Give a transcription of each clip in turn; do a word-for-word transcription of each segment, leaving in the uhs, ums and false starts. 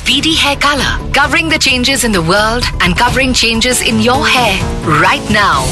Speedy Hair Color, covering the changes in the world and covering changes in your hair right now.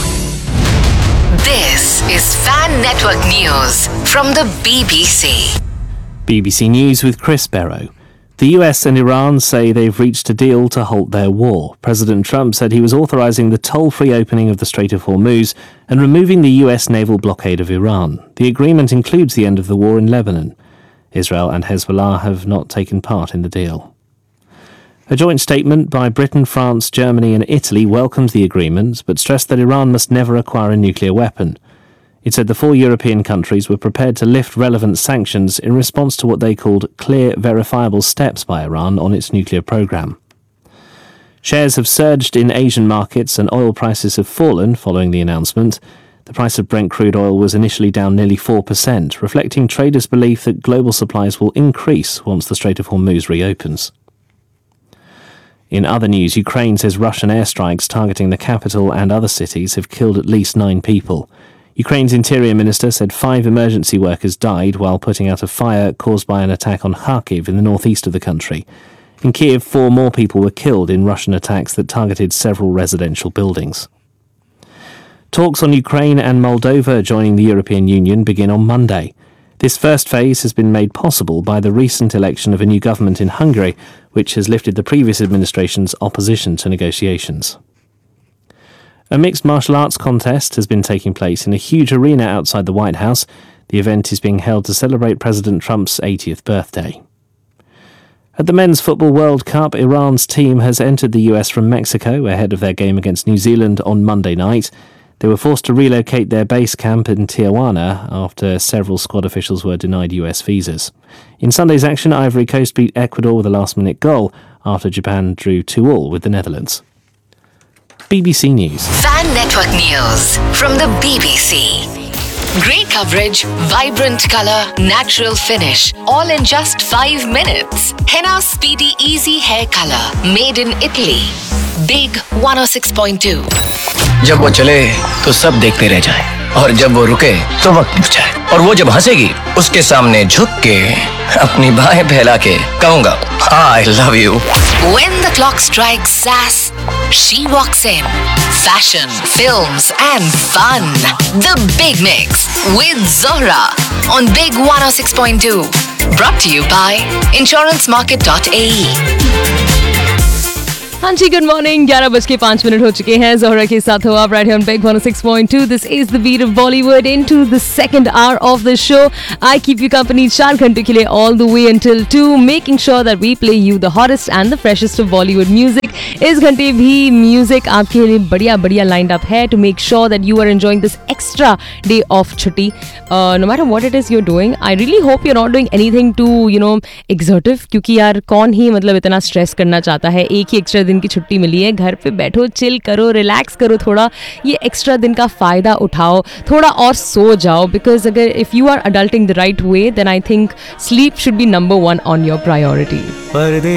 This is Fan Network News from the B B C. B B C News with Chris Barrow. The U S and Iran say they've reached a deal to halt their war. President Trump said he was authorizing the toll-free opening of the Strait of Hormuz and removing the U S naval blockade of Iran. The agreement includes the end of the war in Lebanon. Israel and Hezbollah have not taken part in the deal. A joint statement by Britain, France, Germany and Italy welcomed the agreement, but stressed that Iran must never acquire a nuclear weapon. It said the four European countries were prepared to lift relevant sanctions in response to what they called clear, verifiable steps by Iran on its nuclear program. Shares have surged in Asian markets and oil prices have fallen following the announcement. The price of Brent crude oil was initially down nearly four percent, reflecting traders' belief that global supplies will increase once the Strait of Hormuz reopens. In other news, Ukraine says Russian airstrikes targeting the capital and other cities have killed at least nine people. Ukraine's interior minister said five emergency workers died while putting out a fire caused by an attack on Kharkiv in the northeast of the country. In Kiev, four more people were killed in Russian attacks that targeted several residential buildings. Talks on Ukraine and Moldova joining the European Union begin on Monday. This first phase has been made possible by the recent election of a new government in Hungary, which has lifted the previous administration's opposition to negotiations. A mixed martial arts contest has been taking place in a huge arena outside the White House. The event is being held to celebrate President Trump's eightieth birthday. At the Men's Football World Cup, Iran's team has entered the U S from Mexico ahead of their game against New Zealand on Monday night. They were forced to relocate their base camp in Tijuana after several squad officials were denied U S visas. In Sunday's action, Ivory Coast beat Ecuador with a last-minute goal after Japan drew two all with the Netherlands. B B C News. Fan Network News from the B B C. Great coverage, vibrant color, natural finish, all in just five minutes. Henna Speedy Easy Hair Color, made in Italy. Big one oh six point two. जब वो चले तो सब देखते रह जाएं, और जब वो रुके तो वक्त रुक जाए, और वो जब हंसेगी उसके सामने झुक के अपनी बाहें फैला के कहूँगा I love you. When the clock strikes sass, she walks in. Fashion, films and fun. The Big Mix with Zohra on Big one oh six point two. Brought to you by insurance market dot a e. हाँ जी, good morning. ग्यारह बज के पांच minute हो चुके हैं. जोहरा के साथ हो आप, right here on big one oh six point two. This is the beat of Bollywood into the second hour of the show. I keep you company चार घंटे के लिए all the way until to, making sure that we play you the hottest and the freshest of Bollywood music. इस घंटे भी music आपके लिए बढ़िया बढ़िया लाइंड अप है to make sure that you are enjoying this extra day of छुट्टी. No matter what it is you are doing, I really hope you are not doing anything to you know एक्सर्टिव, क्योंकि यार कौन ही मतलब इतना stress करना चाहता है. एक ही एक्स्ट्रा दिन की छुट्टी मिली है, घर पे बैठो, चिल करो, रिलैक्स करो, थोड़ा ये एक्स्ट्रा दिन का फायदा उठाओ, थोड़ा और सो जाओ. बिकॉज अगर if you are adulting the right way, then I think sleep should be number one on your priority.